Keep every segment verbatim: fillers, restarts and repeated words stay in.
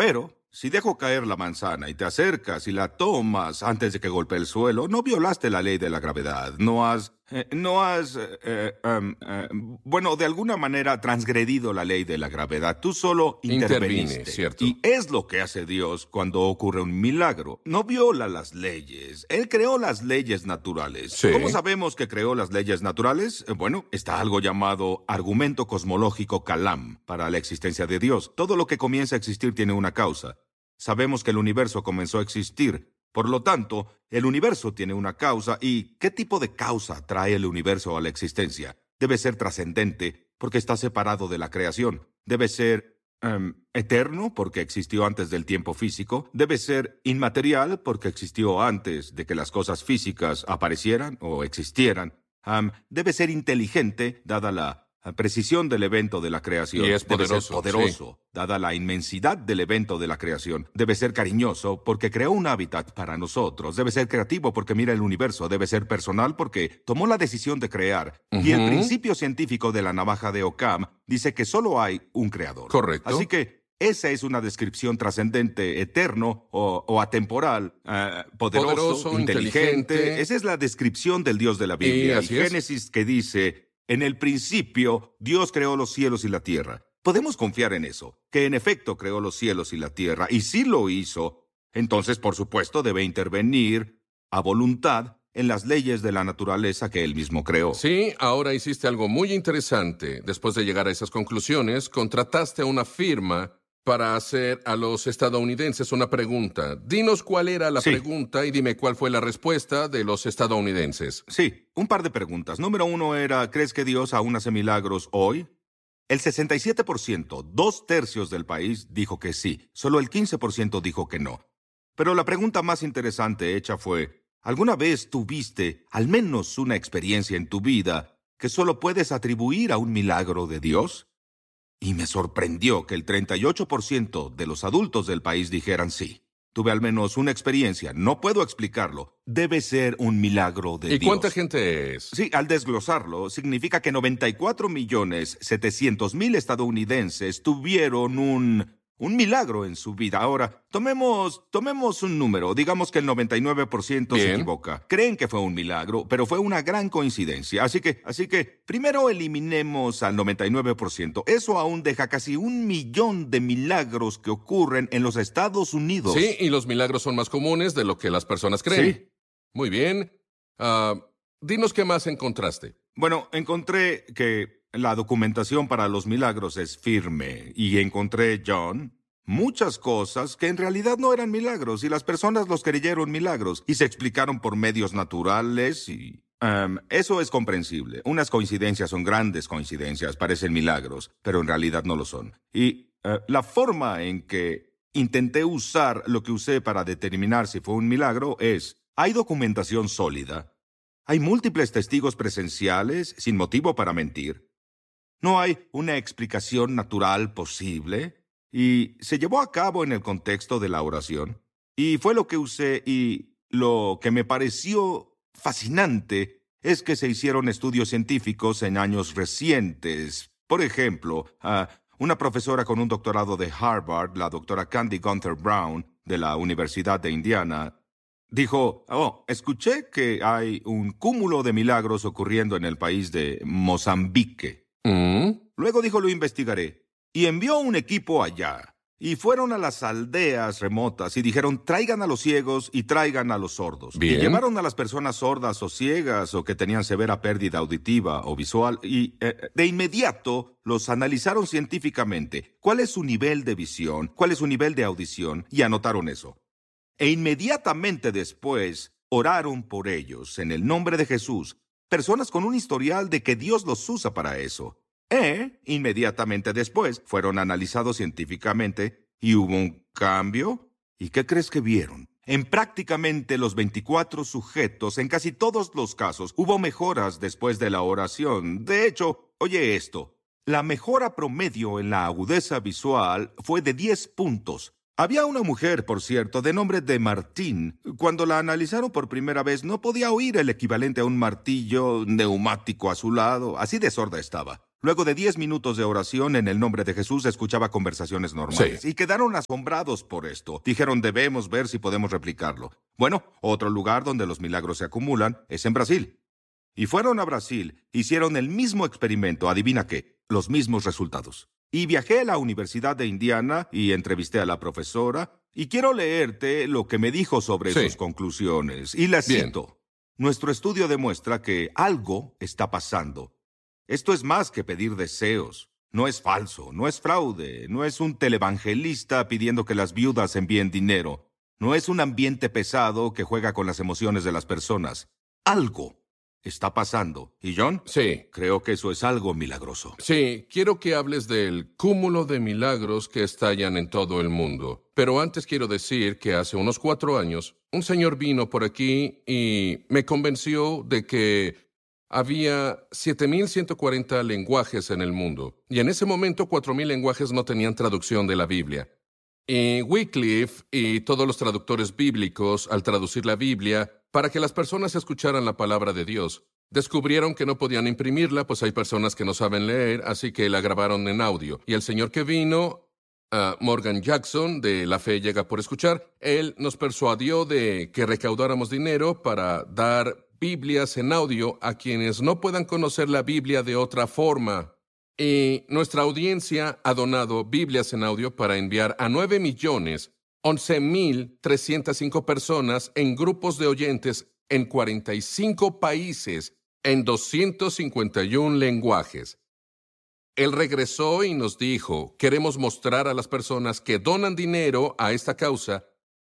Pero si dejo caer la manzana y te acercas y la tomas antes de que golpee el suelo, no violaste la ley de la gravedad. No has... eh, no has... eh, eh, um, eh, bueno, de alguna manera transgredido la ley de la gravedad. Tú solo interveniste. Intervine, cierto. Y es lo que hace Dios cuando ocurre un milagro. No viola las leyes. Él creó las leyes naturales. Sí. ¿Cómo sabemos que creó las leyes naturales? Eh, Bueno, está algo llamado argumento cosmológico Kalam para la existencia de Dios. Todo lo que comienza a existir tiene una causa. Sabemos que el universo comenzó a existir. Por lo tanto, el universo tiene una causa. ¿Y qué tipo de causa trae el universo a la existencia? Debe ser trascendente porque está separado de la creación. Debe ser em, eterno porque existió antes del tiempo físico. Debe ser inmaterial porque existió antes de que las cosas físicas aparecieran o existieran. Am, debe ser inteligente, dada la la precisión del evento de la creación. Y es Debe ser poderoso, poderoso, dada la inmensidad del evento de la creación. Debe ser cariñoso porque creó un hábitat para nosotros. Debe ser creativo porque mira el universo. Debe ser personal porque tomó la decisión de crear. Y el Ujú. principio científico de la navaja de Occam dice que solo hay un creador. Correcto. Así que esa es una descripción trascendente, eterno o, o atemporal, eh, poderoso, Poderoso, inteligente. inteligente. Esa es la descripción del Dios de la Biblia. así y es. Génesis que dice... En el principio, Dios creó los cielos y la tierra. Podemos confiar en eso, que en efecto creó los cielos y la tierra, y si lo hizo, entonces, por supuesto, debe intervenir a voluntad en las leyes de la naturaleza que él mismo creó. Sí, ahora hiciste algo muy interesante. Después de llegar a esas conclusiones, contrataste a una firma para hacer a los estadounidenses una pregunta. Dinos cuál era la Sí. pregunta y dime cuál fue la respuesta de los estadounidenses. Sí, un par de preguntas. Número uno era, ¿crees que Dios aún hace milagros hoy? El sesenta y siete por ciento, dos tercios del país, dijo que sí. Solo el quince por ciento dijo que no. Pero la pregunta más interesante hecha fue, ¿alguna vez tuviste al menos una experiencia en tu vida que solo puedes atribuir a un milagro de Dios? Y me sorprendió que el treinta y ocho por ciento de los adultos del país dijeran sí. Tuve al menos una experiencia, no puedo explicarlo. Debe ser un milagro de ¿Y Dios. cuánta gente es? Sí, al desglosarlo, significa que noventa y cuatro millones setecientos mil estadounidenses tuvieron un, un milagro en su vida. Ahora, tomemos, tomemos un número. Digamos que el noventa y nueve por ciento se Bien. equivoca. Creen que fue un milagro, pero fue una gran coincidencia. Así que, así que, primero eliminemos al noventa y nueve por ciento. Eso aún deja casi un millón de milagros que ocurren en los Estados Unidos. Sí, y los milagros son más comunes de lo que las personas creen. Sí. Muy bien. Ah, dinos qué más encontraste. Bueno, encontré que la documentación para los milagros es firme y encontré, John, muchas cosas que en realidad no eran milagros y las personas los creyeron milagros y se explicaron por medios naturales y... em, eso es comprensible. Unas coincidencias son grandes coincidencias, parecen milagros, pero en realidad no lo son. Y eh, la forma en que intenté usar lo que usé para determinar si fue un milagro es, hay documentación sólida. Hay múltiples testigos presenciales sin motivo para mentir. No hay una explicación natural posible y se llevó a cabo en el contexto de la oración. Y fue lo que usé y lo que me pareció fascinante es que se hicieron estudios científicos en años recientes. Por ejemplo, ah, una profesora con un doctorado de Harvard, la doctora Candy Gunther Brown, de la Universidad de Indiana, dijo, oh, escuché que hay un cúmulo de milagros ocurriendo en el país de Mozambique. Mm. Luego dijo, lo investigaré. Y envió un equipo allá. Y fueron a las aldeas remotas y dijeron, traigan a los ciegos y traigan a los sordos. Bien. Y llevaron a las personas sordas o ciegas o que tenían severa pérdida auditiva o visual y eh, de inmediato los analizaron científicamente. ¿Cuál es su nivel de visión? ¿Cuál es su nivel de audición? Y anotaron eso. E inmediatamente después oraron por ellos en el nombre de Jesús, personas con un historial de que Dios los usa para eso. E inmediatamente después fueron analizados científicamente y hubo un cambio. ¿Y qué crees que vieron? En prácticamente los veinticuatro sujetos, en casi todos los casos, hubo mejoras después de la oración. De hecho, oye esto, la mejora promedio en la agudeza visual fue de diez puntos. Había una mujer, por cierto, de nombre de Martín. Cuando la analizaron por primera vez, no podía oír el equivalente a un martillo neumático a su lado. Así de sorda estaba. Luego de diez minutos de oración en el nombre de Jesús, escuchaba conversaciones normales. Sí. Y quedaron asombrados por esto. Dijeron, debemos ver si podemos replicarlo. Bueno, otro lugar donde los milagros se acumulan es en Brasil. Y fueron a Brasil, hicieron el mismo experimento, adivina qué, los mismos resultados. Y viajé a la Universidad de Indiana y entrevisté a la profesora, y quiero leerte lo que me dijo sobre Sí. sus conclusiones. Y la Bien. cito. Nuestro estudio demuestra que algo está pasando. Esto es más que pedir deseos. No es falso, no es fraude, no es un televangelista pidiendo que las viudas envíen dinero. No es un ambiente pesado que juega con las emociones de las personas. Algo está pasando. ¿Y John? Sí. Creo que eso es algo milagroso. Sí, quiero que hables del cúmulo de milagros que estallan en todo el mundo. Pero antes quiero decir que hace unos cuatro años, un señor vino por aquí y me convenció de que había siete mil ciento cuarenta lenguajes en el mundo. Y en ese momento, cuatro mil lenguajes no tenían traducción de la Biblia. Y Wycliffe y todos los traductores bíblicos, al traducir la Biblia, para que las personas escucharan la palabra de Dios, descubrieron que no podían imprimirla, pues hay personas que no saben leer, así que la grabaron en audio. Y el señor que vino, uh, Morgan Jackson, de La Fe Llega por Escuchar, él nos persuadió de que recaudáramos dinero para dar Biblias en audio a quienes no puedan conocer la Biblia de otra forma. Y nuestra audiencia ha donado Biblias en audio para enviar a nueve millones once mil trescientas cinco personas en grupos de oyentes en cuarenta y cinco países en doscientos cincuenta y uno lenguajes. Él regresó y nos dijo, queremos mostrar a las personas que donan dinero a esta causa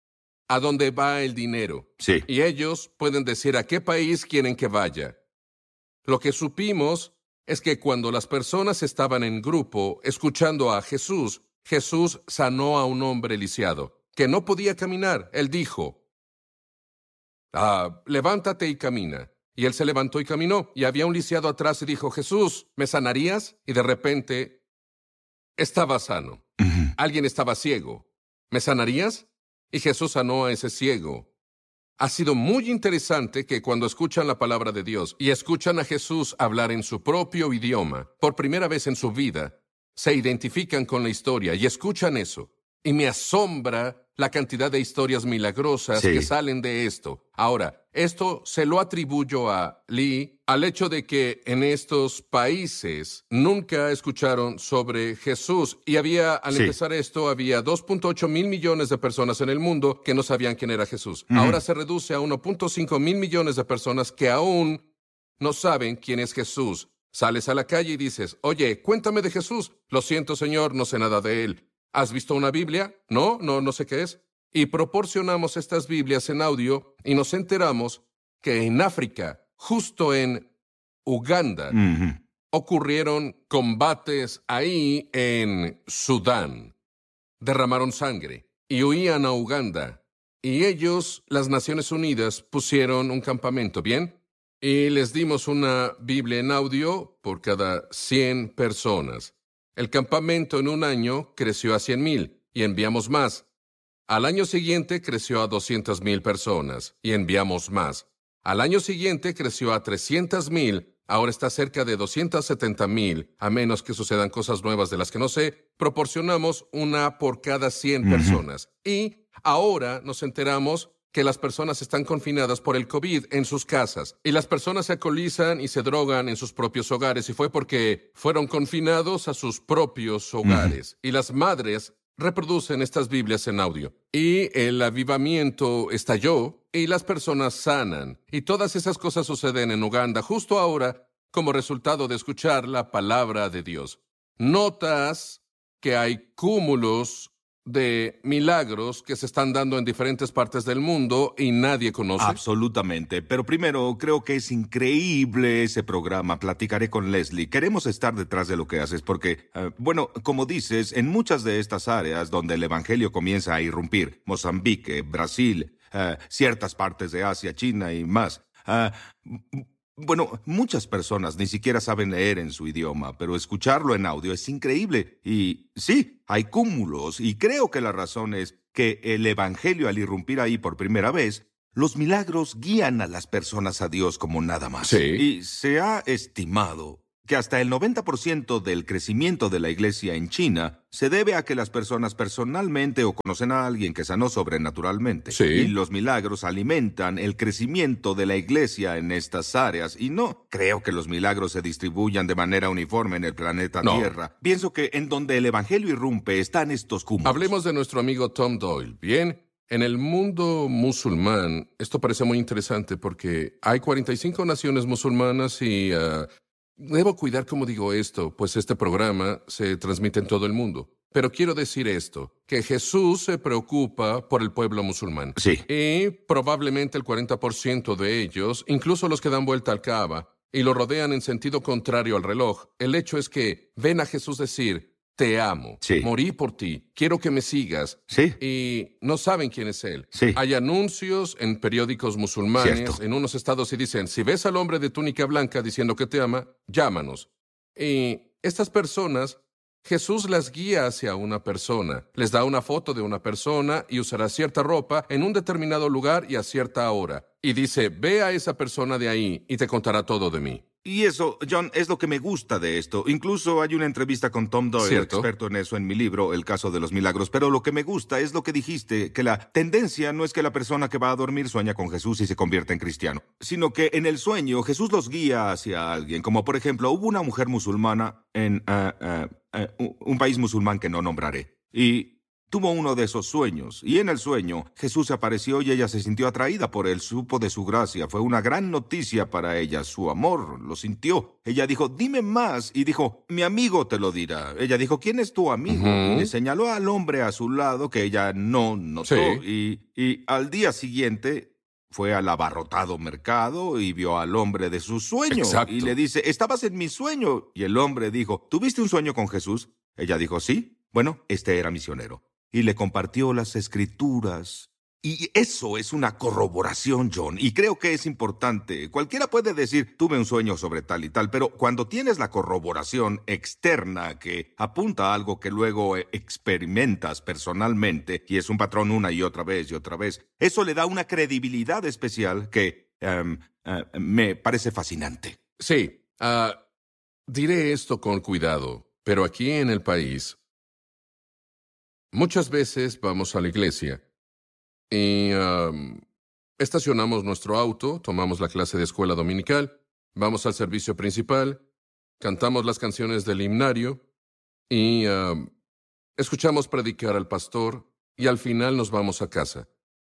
a dónde va el dinero. Sí. Y ellos pueden decir a qué país quieren que vaya. Lo que supimos es que cuando las personas estaban en grupo escuchando a Jesús, Jesús sanó a un hombre lisiado que no podía caminar. Él dijo, ah, levántate y camina. Y él se levantó y caminó. Y había un lisiado atrás y dijo, Jesús, ¿me sanarías? Y de repente estaba sano. Ujú. Alguien estaba ciego. ¿Me sanarías? Y Jesús sanó a ese ciego. Ha sido muy interesante que cuando escuchan la palabra de Dios y escuchan a Jesús hablar en su propio idioma, por primera vez en su vida, se identifican con la historia y escuchan eso. Y me asombra la cantidad de historias milagrosas Sí. que salen de esto. Ahora, esto se lo atribuyo a Lee, al hecho de que en estos países nunca escucharon sobre Jesús. Y había, al Sí. empezar esto, había dos punto ocho mil millones de personas en el mundo que no sabían quién era Jesús. Ujú. Ahora se reduce a uno punto cinco mil millones de personas que aún no saben quién es Jesús. Sales a la calle y dices, oye, cuéntame de Jesús. Lo siento, Señor, no sé nada de él. ¿Has visto una Biblia? No, no, no sé qué es. Y proporcionamos estas Biblias en audio y nos enteramos que en África, justo en Uganda, Ujú. ocurrieron combates ahí en Sudán. Derramaron sangre y huían a Uganda. Y ellos, las Naciones Unidas, pusieron un campamento, ¿bien? Y les dimos una Biblia en audio por cada cien personas. El campamento en un año creció a cien mil y enviamos más. Al año siguiente creció a doscientas mil personas y enviamos más. Al año siguiente creció a trescientas mil, ahora está cerca de doscientas setenta mil, a menos que sucedan cosas nuevas de las que no sé. Proporcionamos una por cada cien Ujú. personas. Y ahora nos enteramos que las personas están confinadas por el COVID en sus casas. Y las personas se alcoholizan y se drogan en sus propios hogares. Y fue porque fueron confinados a sus propios hogares. Y las madres reproducen estas Biblias en audio. Y el avivamiento estalló y las personas sanan. Y todas esas cosas suceden en Uganda justo ahora como resultado de escuchar la palabra de Dios. Notas que hay cúmulos de milagros que se están dando en diferentes partes del mundo y nadie conoce. Absolutamente. Pero primero, creo que es increíble ese programa. Platicaré con Leslie. Queremos estar detrás de lo que haces porque, eh, bueno, como dices, en muchas de estas áreas donde el evangelio comienza a irrumpir, Mozambique, Brasil, eh, ciertas partes de Asia, China y más, eh, bueno, muchas personas ni siquiera saben leer en su idioma, pero escucharlo en audio es increíble. Y sí, hay cúmulos, y creo que la razón es que el evangelio, al irrumpir ahí por primera vez, los milagros guían a las personas a Dios como nada más. Sí. Y se ha estimado que hasta el noventa por ciento del crecimiento de la iglesia en China se debe a que las personas personalmente o conocen a alguien que sanó sobrenaturalmente. Sí. Y los milagros alimentan el crecimiento de la iglesia en estas áreas. Y no creo que los milagros se distribuyan de manera uniforme en el planeta No. Tierra. Pienso que en donde el evangelio irrumpe están estos cúmulos. Hablemos de nuestro amigo Tom Doyle. Bien, en el mundo musulmán, esto parece muy interesante porque hay cuarenta y cinco naciones musulmanas y uh, debo cuidar cómo digo esto, pues este programa se transmite en todo el mundo. Pero quiero decir esto, que Jesús se preocupa por el pueblo musulmán. Sí. Y probablemente el cuarenta por ciento de ellos, incluso los que dan vuelta al Kaaba y lo rodean en sentido contrario al reloj, el hecho es que ven a Jesús decir: te amo, Sí. morí por ti, quiero que me sigas. Sí. Y no saben quién es él. Sí. Hay anuncios en periódicos musulmanes, Cierto. en unos estados, y dicen: si ves al hombre de túnica blanca diciendo que te ama, llámanos. Y estas personas, Jesús las guía hacia una persona, les da una foto de una persona y usará cierta ropa en un determinado lugar y a cierta hora. Y dice: ve a esa persona de ahí y te contará todo de mí. Y eso, John, es lo que me gusta de esto. Incluso hay una entrevista con Tom Doyle, Cierto. experto en eso en mi libro, El caso de los milagros. Pero lo que me gusta es lo que dijiste, que la tendencia no es que la persona que va a dormir sueña con Jesús y se convierta en cristiano, sino que en el sueño Jesús los guía hacia alguien. Como por ejemplo, hubo una mujer musulmana en uh, uh, uh, un país musulmán que no nombraré. Y tuvo uno de esos sueños, y en el sueño Jesús se apareció y ella se sintió atraída por él, supo de su gracia. Fue una gran noticia para ella, su amor, lo sintió. Ella dijo: dime más, y dijo: mi amigo te lo dirá. Ella dijo: ¿quién es tu amigo? Ujú. Y le señaló al hombre a su lado que ella no notó. Sí. Y, y al día siguiente fue al abarrotado mercado y vio al hombre de su sueño. Exacto. Y le dice: estabas en mi sueño. Y el hombre dijo: ¿tuviste un sueño con Jesús? Ella dijo: sí. Bueno, este era misionero. Y le compartió las escrituras. Y eso es una corroboración, John, y creo que es importante. Cualquiera puede decir: tuve un sueño sobre tal y tal, pero cuando tienes la corroboración externa que apunta a algo que luego eh, experimentas personalmente, y es un patrón una y otra vez y otra vez, eso le da una credibilidad especial que um, uh, me parece fascinante. Sí, uh, diré esto con cuidado, pero aquí en el país, muchas veces vamos a la iglesia y um, estacionamos nuestro auto, tomamos la clase de escuela dominical, vamos al servicio principal, cantamos las canciones del himnario y um, escuchamos predicar al pastor y al final nos vamos a casa.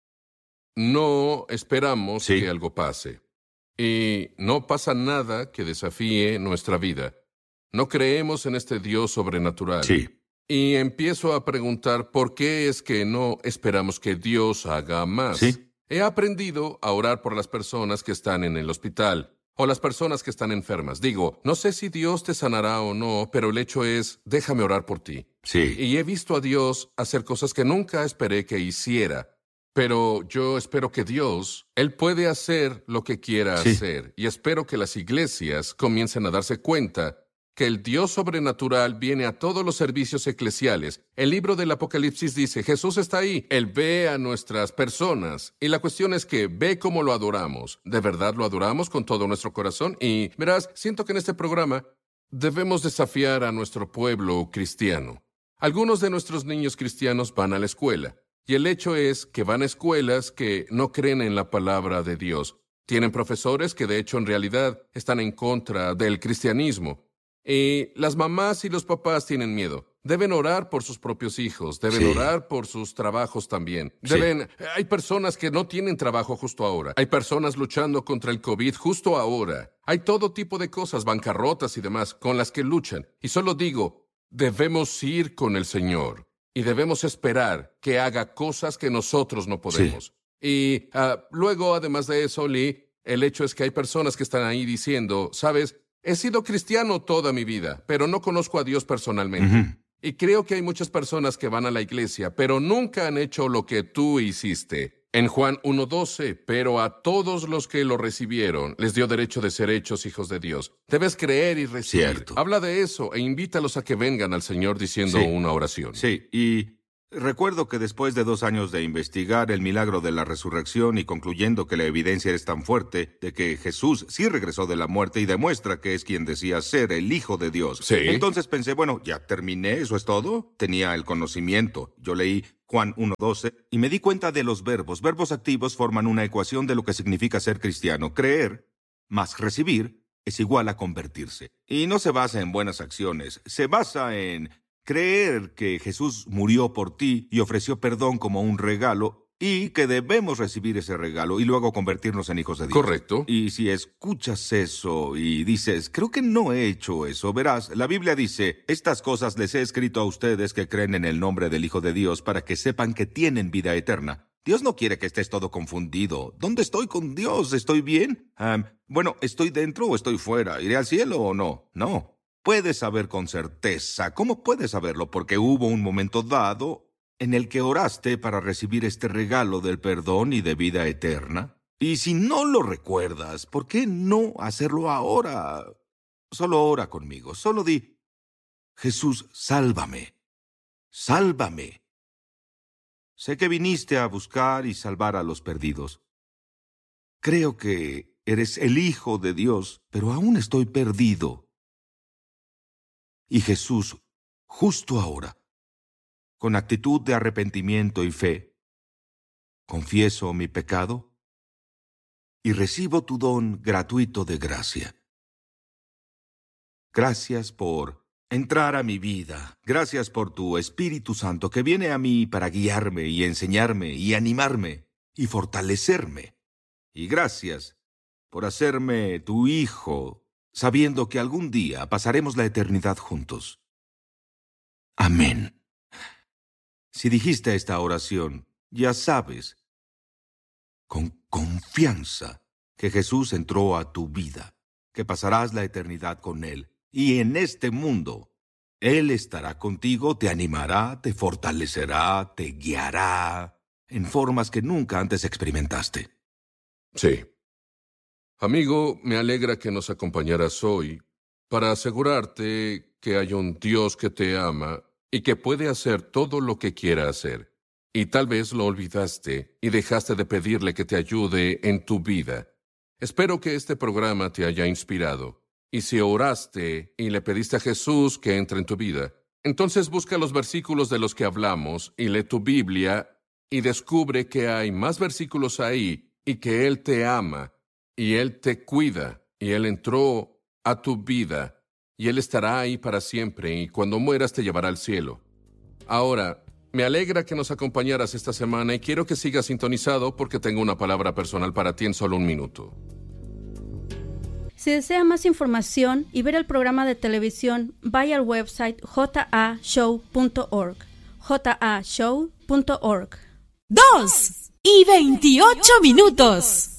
No esperamos Sí. que algo pase y no pasa nada que desafíe nuestra vida. No creemos en este Dios sobrenatural. Sí. Y empiezo a preguntar por qué es que no esperamos que Dios haga más. Sí. He aprendido a orar por las personas que están en el hospital o las personas que están enfermas. Digo, no sé si Dios te sanará o no, pero el hecho es: déjame orar por ti. Sí. Y he visto a Dios hacer cosas que nunca esperé que hiciera. Pero yo espero que Dios, Él puede hacer lo que quiera Sí. hacer. Y espero que las iglesias comiencen a darse cuenta que el Dios sobrenatural viene a todos los servicios eclesiales. El libro del Apocalipsis dice: Jesús está ahí. Él ve a nuestras personas. Y la cuestión es que ve cómo lo adoramos. ¿De verdad lo adoramos con todo nuestro corazón? Y verás, siento que en este programa debemos desafiar a nuestro pueblo cristiano. Algunos de nuestros niños cristianos van a la escuela. Y el hecho es que van a escuelas que no creen en la palabra de Dios. Tienen profesores que de hecho en realidad están en contra del cristianismo. Y las mamás y los papás tienen miedo. Deben orar por sus propios hijos. Deben Sí. orar por sus trabajos también. Sí. Deben... Hay personas que no tienen trabajo justo ahora. Hay personas luchando contra el COVID justo ahora. Hay todo tipo de cosas, bancarrotas y demás, con las que luchan. Y solo digo, debemos ir con el Señor. Y debemos esperar que haga cosas que nosotros no podemos. Y uh, luego, además de eso, Lee, el hecho es que hay personas que están ahí diciendo: ¿sabes? He sido cristiano toda mi vida, pero no conozco a Dios personalmente. Ujú. Y creo que hay muchas personas que van a la iglesia, pero nunca han hecho lo que tú hiciste. En Juan uno doce, pero a todos los que lo recibieron les dio derecho de ser hechos hijos de Dios. Debes creer y recibir. Cierto. Habla de eso e invítalos a que vengan al Señor diciendo Sí. una oración. Sí, y Recuerdo que después de dos años de investigar el milagro de la resurrección y concluyendo que la evidencia es tan fuerte de que Jesús sí regresó de la muerte y demuestra que es quien decía ser el Hijo de Dios. Sí. Entonces pensé, bueno, ya terminé, ¿eso es todo? Tenía el conocimiento. Yo leí Juan uno doce y me di cuenta de los verbos. Verbos activos forman una ecuación de lo que significa ser cristiano. Creer más recibir es igual a convertirse. Y no se basa en buenas acciones, se basa en creer que Jesús murió por ti y ofreció perdón como un regalo y que debemos recibir ese regalo y luego convertirnos en hijos de Dios. Correcto. Y si escuchas eso y dices, creo que no he hecho eso, verás, la Biblia dice, estas cosas les he escrito a ustedes que creen en el nombre del Hijo de Dios para que sepan que tienen vida eterna. Dios no quiere que estés todo confundido. ¿Dónde estoy con Dios? ¿Estoy bien? Um, bueno, ¿estoy dentro o estoy fuera? ¿Iré al cielo o no? No. Puedes saber con certeza. ¿Cómo puedes saberlo? Porque hubo un momento dado en el que oraste para recibir este regalo del perdón y de vida eterna. Y si no lo recuerdas, ¿por qué no hacerlo ahora? Solo ora conmigo. Solo di, Jesús, sálvame. Sálvame. Sé que viniste a buscar y salvar a los perdidos. Creo que eres el Hijo de Dios, pero aún estoy perdido. Y Jesús, justo ahora, con actitud de arrepentimiento y fe, confieso mi pecado y recibo tu don gratuito de gracia. Gracias por entrar a mi vida. Gracias por tu Espíritu Santo que viene a mí para guiarme y enseñarme y animarme y fortalecerme. Y gracias por hacerme tu hijo, sabiendo que algún día pasaremos la eternidad juntos. Amén. Si dijiste esta oración, ya sabes, con confianza, que Jesús entró a tu vida, que pasarás la eternidad con Él, y en este mundo, Él estará contigo, te animará, te fortalecerá, te guiará, en formas que nunca antes experimentaste. Sí. Amigo, me alegra que nos acompañaras hoy para asegurarte que hay un Dios que te ama y que puede hacer todo lo que quiera hacer. Y tal vez lo olvidaste y dejaste de pedirle que te ayude en tu vida. Espero que este programa te haya inspirado. Y si oraste y le pediste a Jesús que entre en tu vida, entonces busca los versículos de los que hablamos y lee tu Biblia y descubre que hay más versículos ahí y que Él te ama. Y Él te cuida, y Él entró a tu vida, y Él estará ahí para siempre, y cuando mueras te llevará al cielo. Ahora, me alegra que nos acompañaras esta semana, y quiero que sigas sintonizado porque tengo una palabra personal para ti en solo un minuto. Si desea más información y ver el programa de televisión, vaya al website j a show punto org. j a show punto org. Dos y veintiocho minutos.